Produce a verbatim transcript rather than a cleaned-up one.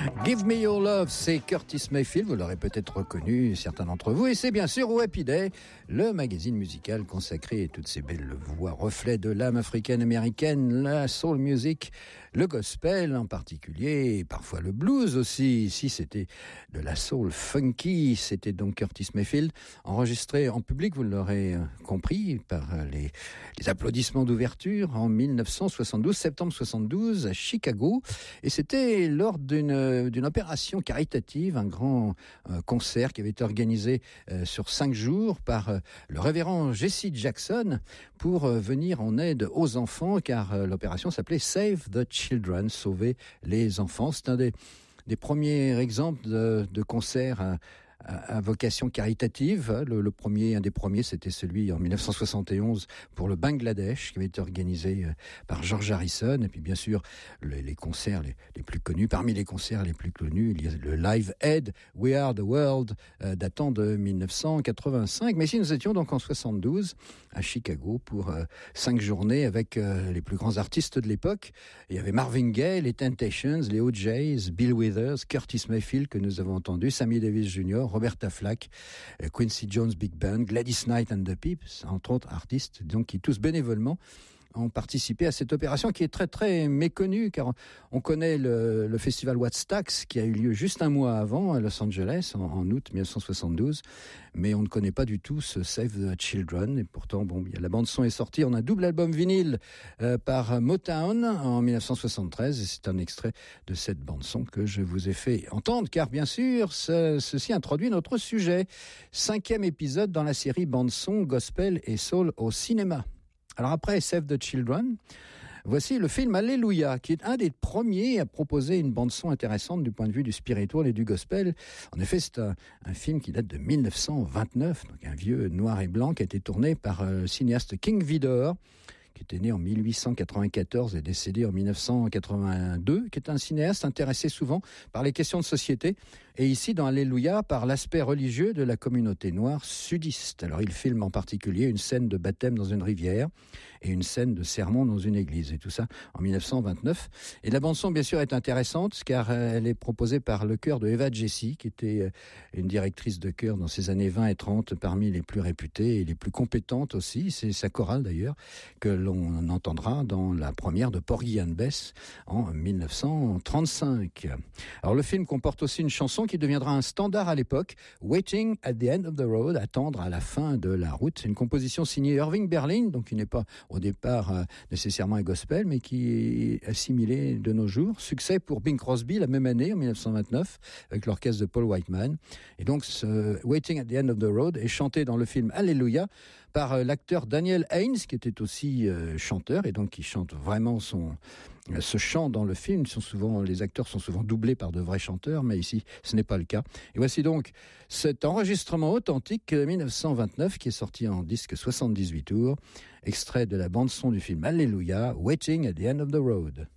Give Me Your Love, c'est Curtis Mayfield, vous l'aurez peut-être reconnu, certains d'entre vous, et c'est bien sûr Happy Day, le magazine musical consacré à toutes ces belles voix, reflets de l'âme africaine-américaine, la soul music, le gospel en particulier, et parfois le blues aussi. Ici, c'était de la soul funky, c'était donc Curtis Mayfield, enregistré en public, vous l'aurez compris, par les, les applaudissements d'ouverture en dix-neuf cent soixante-douze, septembre soixante-douze, à Chicago, et c'était lors d'une d'une opération caritative, un grand euh, concert qui avait été organisé euh, sur cinq jours par euh, le révérend Jesse Jackson pour euh, venir en aide aux enfants, car euh, l'opération s'appelait Save the Children, sauver les enfants. C'est un des, des premiers exemples de, de concerts à, à vocation caritative. Le, le premier, un des premiers, c'était celui en dix-neuf cent soixante et onze pour le Bangladesh, qui avait été organisé par George Harrison. Et puis bien sûr, les, les concerts les, les plus connus. Parmi les concerts les plus connus, il y a le Live Aid, We Are the World, euh, datant de dix-neuf cent quatre-vingt-cinq. Mais ici, nous étions donc en soixante-douze à Chicago pour euh, cinq journées avec euh, les plus grands artistes de l'époque. Il y avait Marvin Gaye, les Temptations, les O J's, Bill Withers, Curtis Mayfield que nous avons entendu, Sammy Davis junior, Roberta Flack, Quincy Jones Big Band, Gladys Knight and the Pips, entre autres artistes, donc qui tous bénévolement ont participé à cette opération qui est très très méconnue, car on connaît le, le festival Wattstax qui a eu lieu juste un mois avant à Los Angeles en, en août dix-neuf cent soixante-douze, mais on ne connaît pas du tout ce Save the Children. Et pourtant, bon, la bande son est sortie en un double album vinyle euh, par Motown en dix-neuf cent soixante-treize, et c'est un extrait de cette bande son que je vous ai fait entendre, car bien sûr, ce, ceci introduit notre sujet. Cinquième épisode dans la série bande son gospel et soul au cinéma. Alors après Save the Children, voici le film Alléluia, qui est un des premiers à proposer une bande-son intéressante du point de vue du spiritual et du gospel. En effet, c'est un, un film qui date de dix-neuf cent vingt-neuf, donc un vieux noir et blanc qui a été tourné par euh, le cinéaste King Vidor, qui était né en dix-huit cent quatre-vingt-quatorze et décédé en dix-neuf cent quatre-vingt-deux, qui est un cinéaste intéressé souvent par les questions de société, et ici dans Alléluia par l'aspect religieux de la communauté noire sudiste. Alors il filme en particulier une scène de baptême dans une rivière et une scène de sermon dans une église, et tout ça en dix-neuf cent vingt-neuf. Et la bande-son bien sûr est intéressante car elle est proposée par le chœur de Eva Jessy, qui était une directrice de chœur dans ces années vingt et trente, parmi les plus réputées et les plus compétentes aussi. C'est sa chorale d'ailleurs que l'on entendra dans la première de Porgy and Bess en dix-neuf cent trente-cinq. Alors le film comporte aussi une chanson qui deviendra un standard à l'époque, Waiting at the End of the Road, attendre à la fin de la route. C'est une composition signée Irving Berlin, donc qui n'est pas au départ euh, nécessairement un gospel, mais qui est assimilé de nos jours. Succès pour Bing Crosby la même année, en dix-neuf cent vingt-neuf, avec l'orchestre de Paul Whiteman. Et donc ce Waiting at the End of the Road est chanté dans le film Alléluia par euh, l'acteur Daniel Haynes, qui était aussi euh, chanteur, et donc qui chante vraiment son ce chant dans le film. Ils sont souvent, les acteurs sont souvent doublés par de vrais chanteurs, mais ici, ce n'est pas le cas. Et voici donc cet enregistrement authentique dix-neuf cent vingt-neuf qui est sorti en disque soixante-dix-huit tours, extrait de la bande-son du film Alléluia, Waiting at the End of the Road.